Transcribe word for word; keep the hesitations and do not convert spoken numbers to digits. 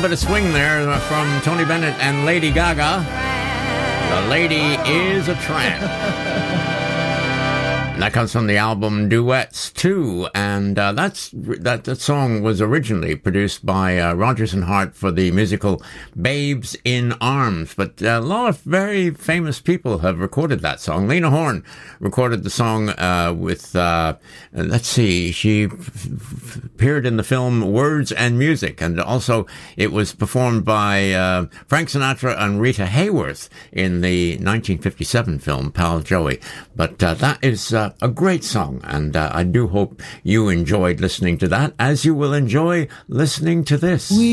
bit of swing there from Tony Bennett and Lady Gaga. The Lady is a Tramp. And that comes from the album Duets two, and uh, that's that, that song was originally produced by uh, Rodgers and Hart for the musical Babes in Arms, but uh, a lot of very famous people have recorded that song. Lena Horne recorded the song uh, with, uh, let's see, she f- f- appeared in the film Words and Music, and also it was performed by uh, Frank Sinatra and Rita Hayworth in the nineteen fifty-seven film Pal Joey. But uh, that is uh, a great song, and uh, I do hope you enjoyed listening to that, as you will enjoy listening to this. We